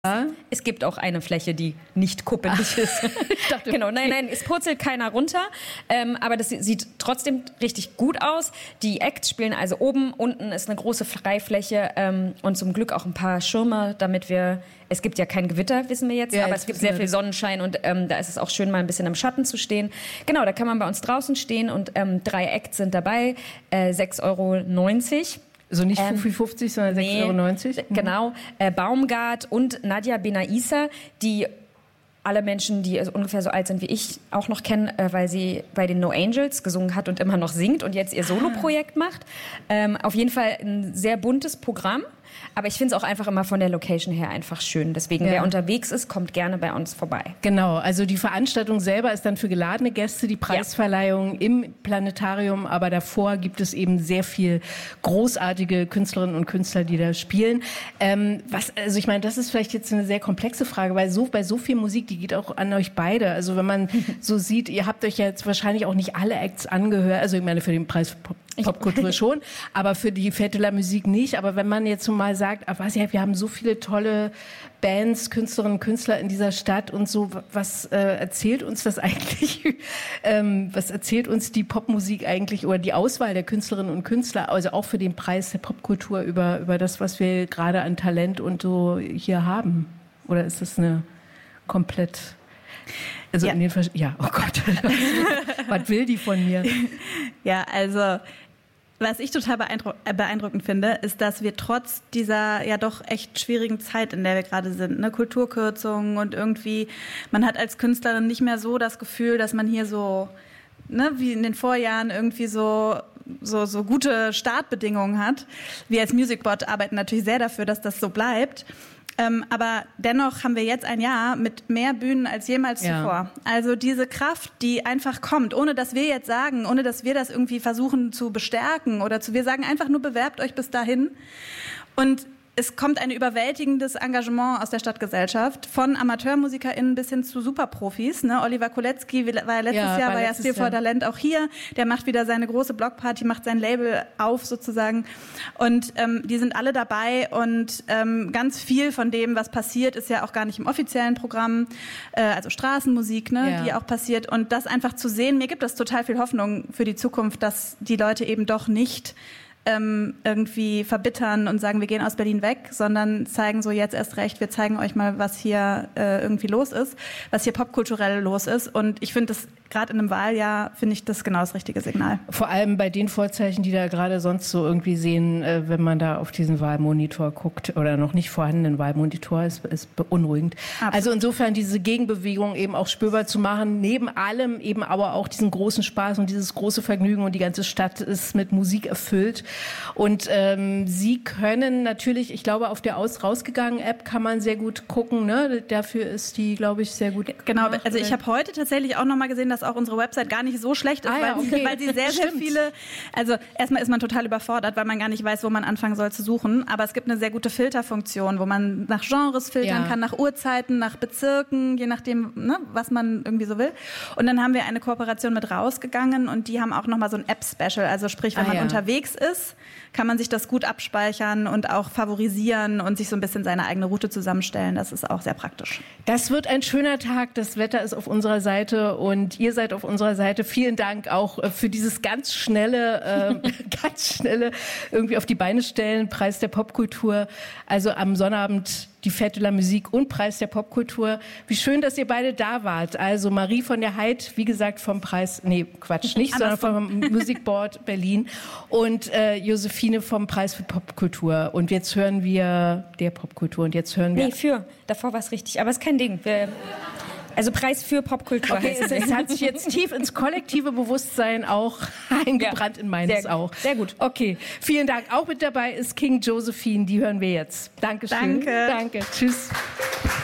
Es gibt auch eine Fläche, die nicht kuppelig ist. Ich dachte, genau, nein, es purzelt keiner runter, aber das sieht trotzdem richtig gut aus. Die Acts spielen also oben, unten ist eine große Freifläche und zum Glück auch ein paar Schirme, damit es gibt ja kein Gewitter, wissen wir jetzt, aber es gibt sehr viel Sonnenschein und da ist es auch schön, mal ein bisschen im Schatten zu stehen. Genau, da kann man bei uns draußen stehen und 3 Acts sind dabei, 6,90 €. Also nicht 50, sondern 6,90 €? Genau. Baumgart und Nadja Benaissa, die alle Menschen, die ungefähr so alt sind wie ich, auch noch kennen, weil sie bei den No Angels gesungen hat und immer noch singt und jetzt ihr Soloprojekt macht. Auf jeden Fall ein sehr buntes Programm. Aber ich finde es auch einfach immer von der Location her einfach schön. Deswegen, wer unterwegs ist, kommt gerne bei uns vorbei. Genau, also die Veranstaltung selber ist dann für geladene Gäste, die Preisverleihung im Planetarium. Aber davor gibt es eben sehr viel großartige Künstlerinnen und Künstler, die da spielen. Also ich meine, das ist vielleicht jetzt eine sehr komplexe Frage, weil bei so viel Musik, die geht auch an euch beide. Also wenn man so sieht, ihr habt euch ja jetzt wahrscheinlich auch nicht alle Acts angehört. Also ich meine, für den Preis Popkultur schon, aber für die Fête de la Musique nicht. Aber wenn man jetzt so mal sagt, wir haben so viele tolle Bands, Künstlerinnen und Künstler in dieser Stadt und so, was erzählt uns das eigentlich? Was erzählt uns die Popmusik eigentlich oder die Auswahl der Künstlerinnen und Künstler, also auch für den Preis der Popkultur über das, was wir gerade an Talent und so hier haben? Oder ist das eine komplett... Also oh Gott, was will die von mir? Ja, also was ich total beeindruckend finde, ist, dass wir trotz dieser ja doch echt schwierigen Zeit, in der wir gerade sind, ne, Kulturkürzungen und irgendwie, man hat als Künstlerin nicht mehr so das Gefühl, dass man hier so, ne, wie in den Vorjahren irgendwie so gute Startbedingungen hat. Wir als Musicbot arbeiten natürlich sehr dafür, dass das so bleibt. Aber dennoch haben wir jetzt ein Jahr mit mehr Bühnen als jemals zuvor. Also diese Kraft, die einfach kommt, ohne dass wir jetzt sagen, ohne dass wir das irgendwie versuchen zu bestärken wir sagen einfach nur, bewerbt euch bis dahin. Und es kommt ein überwältigendes Engagement aus der Stadtgesellschaft, von AmateurmusikerInnen bis hin zu Superprofis. Ne? Oliver Kolecki war letztes Jahr bei Stil for Talent auch hier. Der macht wieder seine große Blockparty, macht sein Label auf sozusagen. Und die sind alle dabei und ganz viel von dem, was passiert, ist ja auch gar nicht im offiziellen Programm. Also Straßenmusik, ne, die auch passiert. Und das einfach zu sehen, mir gibt das total viel Hoffnung für die Zukunft, dass die Leute eben doch nicht irgendwie verbittern und sagen, wir gehen aus Berlin weg, sondern zeigen so jetzt erst recht, wir zeigen euch mal, was hier irgendwie los ist, was hier popkulturell los ist. Und ich finde das, gerade in einem Wahljahr, finde ich das genau das richtige Signal. Vor allem bei den Vorzeichen, die da gerade sonst so irgendwie sehen, wenn man da auf diesen Wahlmonitor guckt oder noch nicht vorhandenen Wahlmonitor, ist beunruhigend. Absolut. Also insofern diese Gegenbewegung eben auch spürbar zu machen, neben allem eben aber auch diesen großen Spaß und dieses große Vergnügen und die ganze Stadt ist mit Musik erfüllt. Und Sie können natürlich, ich glaube, auf der rausgegangenen App kann man sehr gut gucken, ne? Dafür ist die, glaube ich, sehr gut Genau, gemacht. also ich habe heute tatsächlich auch nochmal gesehen, dass auch unsere Website gar nicht so schlecht ist, weil sie sehr, sehr viele, also erstmal ist man total überfordert, weil man gar nicht weiß, wo man anfangen soll zu suchen, aber es gibt eine sehr gute Filterfunktion, wo man nach Genres filtern kann, nach Uhrzeiten, nach Bezirken, je nachdem, ne, was man irgendwie so will. Und dann haben wir eine Kooperation mit rausgegangen und die haben auch nochmal so ein App-Special, also sprich, wenn man unterwegs ist, kann man sich das gut abspeichern und auch favorisieren und sich so ein bisschen seine eigene Route zusammenstellen. Das ist auch sehr praktisch. Das wird ein schöner Tag. Das Wetter ist auf unserer Seite und ihr seid auf unserer Seite. Vielen Dank auch für dieses ganz schnelle irgendwie auf die Beine stellen. Preis der Popkultur. Also am Sonnabend die Fête de la Musique und Preis der Popkultur. Wie schön, dass ihr beide da wart. Also Marie von der Heid, wie gesagt, vom Preis, sondern vom Musicboard Berlin und Josephine vom Preis für Popkultur. Und jetzt hören wir davor war es richtig, aber es ist kein Ding. Also Preis für Popkultur. Okay, es hat sich jetzt tief ins kollektive Bewusstsein auch eingebrannt, in meines auch. Sehr gut. Okay, vielen Dank. Auch mit dabei ist King Josephine, die hören wir jetzt. Dankeschön. Danke. Tschüss.